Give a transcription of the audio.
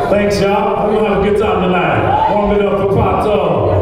Thanks, y'all. We're gonna have a good time tonight. Warm it up for Pato.